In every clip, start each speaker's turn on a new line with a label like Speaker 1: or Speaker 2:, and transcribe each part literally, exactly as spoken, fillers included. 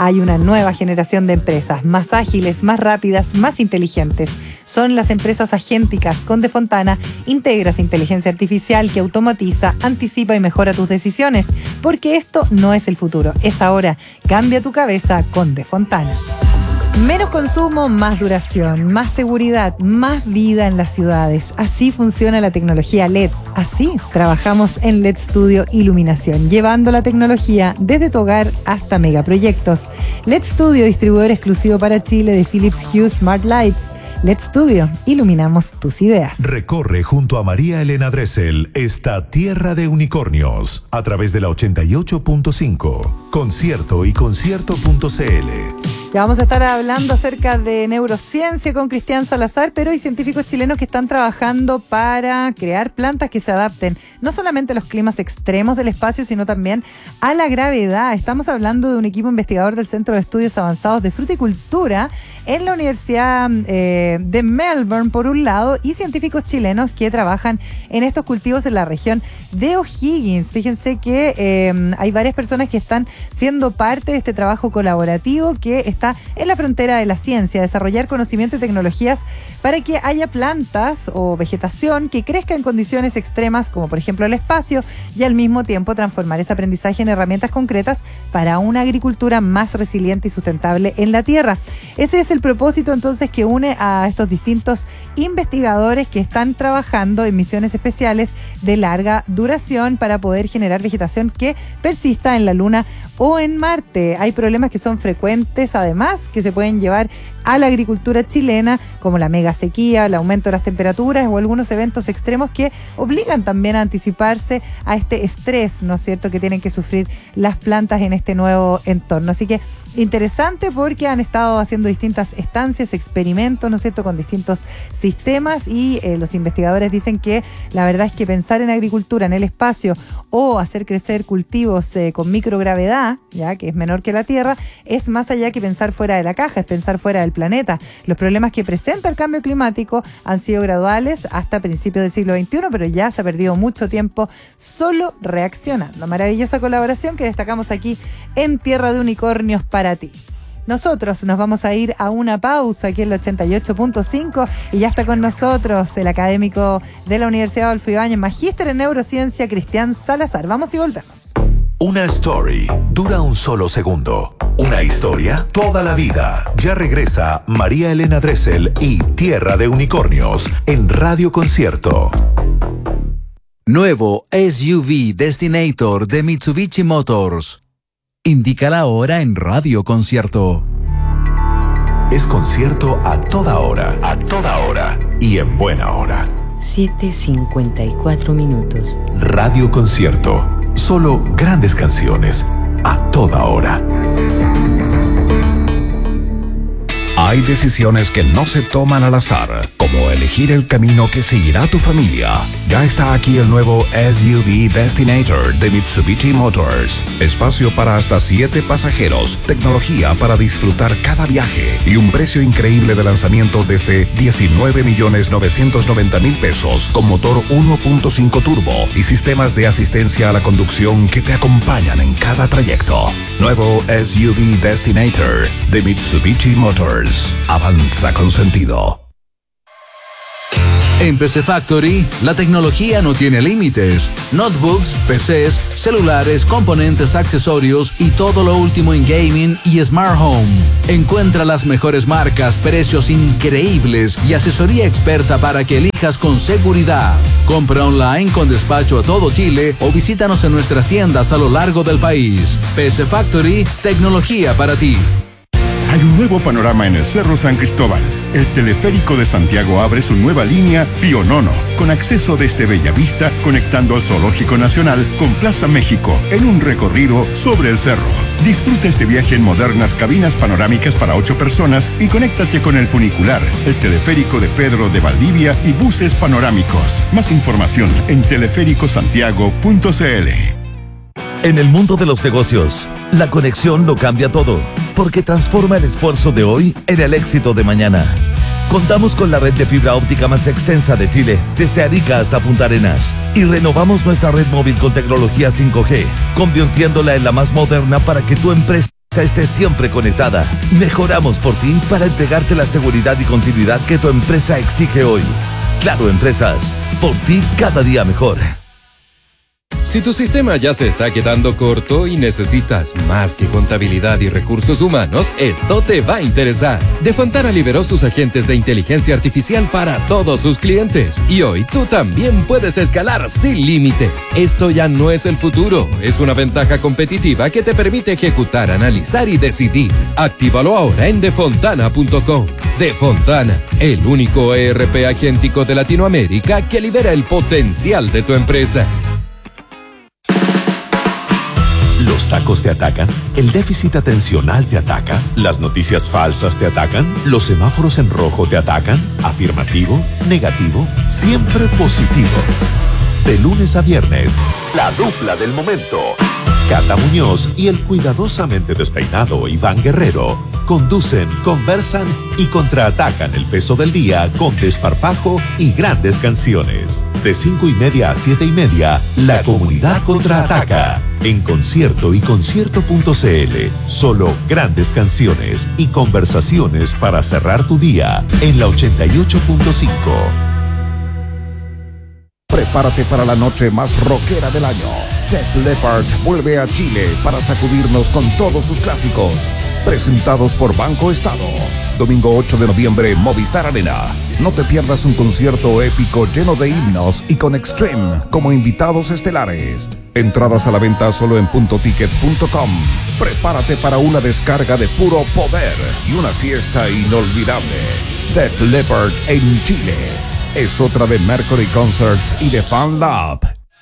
Speaker 1: hay una nueva generación de empresas más ágiles, más rápidas, más inteligentes. Son las empresas agénticas. Con Defontana integras inteligencia artificial que automatiza, anticipa y mejora tus decisiones. Porque esto no es el futuro, es ahora. Cambia tu cabeza con Defontana. Menos consumo, más duración, más seguridad, más vida en las ciudades. Así funciona la tecnología L E D. Así trabajamos en L E D Studio Iluminación, llevando la tecnología desde tu hogar hasta megaproyectos. L E D Studio, distribuidor exclusivo para Chile de Philips Hue Smart Lights. L E D Studio, iluminamos tus ideas.
Speaker 2: Recorre junto a María Elena Dressel esta tierra de unicornios a través de la ochenta y ocho punto cinco. Concierto y concierto punto c l.
Speaker 1: Ya vamos a estar hablando acerca de neurociencia con Cristian Salazar, pero hay científicos chilenos que están trabajando para crear plantas que se adapten no solamente a los climas extremos del espacio, sino también a la gravedad. Estamos hablando de un equipo investigador del Centro de Estudios Avanzados de Fruticultura en la Universidad eh, de Melbourne, por un lado, y científicos chilenos que trabajan en estos cultivos en la región de O'Higgins. Fíjense que eh, hay varias personas que están siendo parte de este trabajo colaborativo que está está en la frontera de la ciencia, desarrollar conocimiento y tecnologías para que haya plantas o vegetación que crezca en condiciones extremas, como por ejemplo el espacio, y al mismo tiempo transformar ese aprendizaje en herramientas concretas para una agricultura más resiliente y sustentable en la tierra. Ese es el propósito entonces que une a estos distintos investigadores que están trabajando en misiones especiales de larga duración para poder generar vegetación que persista en la Luna o en Marte. Hay problemas que son frecuentes, además, que se pueden llevar a la agricultura chilena, como la mega sequía, el aumento de las temperaturas o algunos eventos extremos que obligan también a anticiparse a este estrés, ¿no es cierto?, que tienen que sufrir las plantas en este nuevo entorno. Así que interesante porque han estado haciendo distintas estancias, experimentos, ¿no es cierto?, con distintos sistemas y eh, los investigadores dicen que la verdad es que pensar en agricultura en el espacio o hacer crecer cultivos eh, con microgravedad, ya que es menor que la Tierra, es más allá que pensar fuera de la caja, es pensar fuera del planeta. Los problemas que presenta el cambio climático han sido graduales hasta principios del siglo veintiuno, pero ya se ha perdido mucho tiempo solo reaccionando. Maravillosa colaboración que destacamos aquí en Tierra de Unicornios para ti. Nosotros nos vamos a ir a una pausa aquí en el ochenta y ocho punto cinco y ya está con nosotros el académico de la Universidad Adolfo Ibáñez, magíster en neurociencia, Cristian Salazar. Vamos y volvemos.
Speaker 2: Una story dura un solo segundo. Una historia toda la vida. Ya regresa María Elena Dressel y Tierra de Unicornios en Radio Concierto.
Speaker 3: Nuevo S U V Destinator de Mitsubishi Motors. Indica la hora en Radio Concierto.
Speaker 2: Es concierto a toda hora. A toda hora. Y en buena hora.
Speaker 4: siete cincuenta y cuatro minutos.
Speaker 2: Radio Concierto. Solo grandes canciones a toda hora.
Speaker 5: Hay decisiones que no se toman al azar, como elegir el camino que seguirá tu familia. Ya está aquí el nuevo S U V Destinator de Mitsubishi Motors. Espacio para hasta siete pasajeros, tecnología para disfrutar cada viaje y un precio increíble de lanzamiento desde diecinueve millones novecientos noventa mil pesos con motor uno punto cinco turbo y sistemas de asistencia a la conducción que te acompañan en cada trayecto. Nuevo S U V Destinator de Mitsubishi Motors. Avanza con sentido.
Speaker 3: En P C Factory, la tecnología no tiene límites. Notebooks, P Cs, celulares, componentes, accesorios y todo lo último en gaming y smart home. Encuentra las mejores marcas, precios increíbles y asesoría experta para que elijas con seguridad. Compra online con despacho a todo Chile o visítanos en nuestras tiendas a lo largo del país. P C Factory, tecnología para ti.
Speaker 6: Hay un nuevo panorama en el Cerro San Cristóbal. El teleférico de Santiago abre su nueva línea Pionono, con acceso desde Bellavista, conectando al Zoológico Nacional con Plaza México, en un recorrido sobre el cerro. Disfruta este viaje en modernas cabinas panorámicas para ocho personas y conéctate con el funicular, el teleférico de Pedro de Valdivia y buses panorámicos. Más información en teleférico santiago punto c l.
Speaker 7: En el mundo de los negocios, la conexión lo cambia todo, porque transforma el esfuerzo de hoy en el éxito de mañana. Contamos con la red de fibra óptica más extensa de Chile, desde Arica hasta Punta Arenas, y renovamos nuestra red móvil con tecnología cinco G, convirtiéndola en la más moderna para que tu empresa esté siempre conectada. Mejoramos por ti para entregarte la seguridad y continuidad que tu empresa exige hoy. Claro Empresas, por ti cada día mejor.
Speaker 8: Si tu sistema ya se está quedando corto y necesitas más que contabilidad y recursos humanos, esto te va a interesar. De Fontana liberó sus agentes de inteligencia artificial para todos sus clientes y hoy tú también puedes escalar sin límites. Esto ya no es el futuro, es una ventaja competitiva que te permite ejecutar, analizar y decidir. Actívalo ahora en defontana punto com. Defontana, el único E R P agéntico de Latinoamérica que libera el potencial de tu empresa.
Speaker 2: ¿Los tacos te atacan? ¿El déficit atencional te ataca? ¿Las noticias falsas te atacan? ¿Los semáforos en rojo te atacan? ¿Afirmativo? ¿Negativo? Siempre positivos. De lunes a viernes, la dupla del momento. Cata Muñoz y el cuidadosamente despeinado Iván Guerrero conducen, conversan y contraatacan el peso del día con desparpajo y grandes canciones. De cinco y media a siete y media, la comunidad contraataca. En concierto y concierto punto c l, solo grandes canciones y conversaciones para cerrar tu día en la ochenta y ocho punto cinco.
Speaker 5: Prepárate para la noche más rockera del año. Def Leppard vuelve a Chile para sacudirnos con todos sus clásicos. Presentados por Banco Estado. Domingo ocho de noviembre, Movistar Arena. No te pierdas un concierto épico lleno de himnos y con Extreme como invitados estelares. Entradas a la venta solo en punto ticket punto com. Prepárate para una descarga de puro poder y una fiesta inolvidable. Def Leppard en Chile. Es otra de Mercury Concerts y de Fan Lab.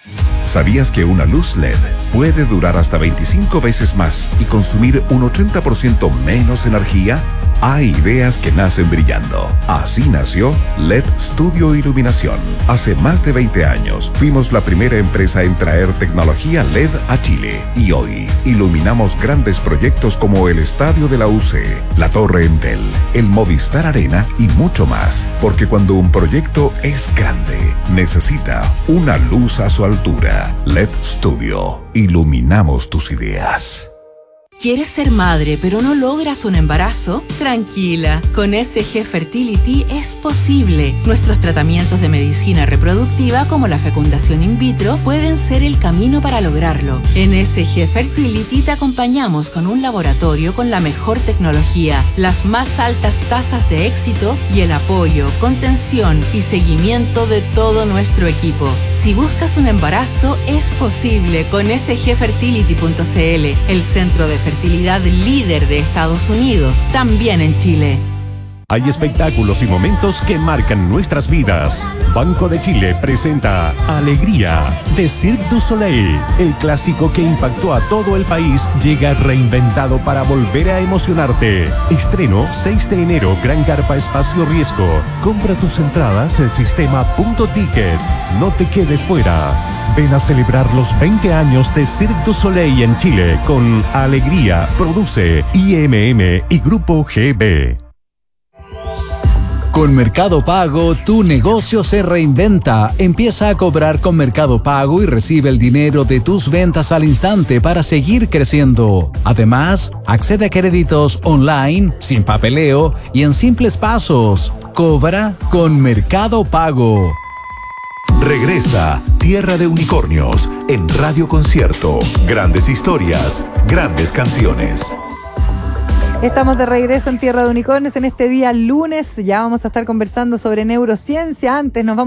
Speaker 6: ¿Sabías que una luz L E D puede durar hasta veinticinco veces más y consumir un ochenta por ciento menos energía? Hay ideas que nacen brillando. Así nació L E D Studio Iluminación. Hace más de veinte años fuimos la primera empresa en traer tecnología L E D a Chile. Y hoy iluminamos grandes proyectos como el Estadio de la U C, la Torre Entel, el Movistar Arena y mucho más. Porque cuando un proyecto es grande, necesita una luz a su altura. L E D Studio. Iluminamos tus ideas.
Speaker 9: ¿Quieres ser madre pero no logras un embarazo? Tranquila, con S G Fertility es posible. Nuestros tratamientos de medicina reproductiva como la fecundación in vitro pueden ser el camino para lograrlo. En S G Fertility te acompañamos con un laboratorio con la mejor tecnología, las más altas tasas de éxito y el apoyo, contención y seguimiento de todo nuestro equipo. Si buscas un embarazo, es posible con S G fertility punto c l, el centro de fertilidad líder de Estados Unidos, también en Chile.
Speaker 10: Hay espectáculos y momentos que marcan nuestras vidas. Banco de Chile presenta Alegría, de Cirque du Soleil. El clásico que impactó a todo el país llega reinventado para volver a emocionarte. Estreno seis de enero, Gran Carpa Espacio Riesgo. Compra tus entradas en sistema punto ticket. No te quedes fuera. Ven a celebrar los veinte años de Cirque du Soleil en Chile con Alegría. Produce I M M y Grupo G B.
Speaker 3: Con Mercado Pago, tu negocio se reinventa. Empieza a cobrar con Mercado Pago y recibe el dinero de tus ventas al instante para seguir creciendo. Además, accede a créditos online, sin papeleo y en simples pasos. Cobra con Mercado Pago.
Speaker 2: Regresa Tierra de Unicornios en Radio Concierto. Grandes historias, grandes canciones.
Speaker 1: Estamos de regreso en Tierra de Unicornios en este día lunes. Ya vamos a estar conversando sobre neurociencia. Antes nos vamos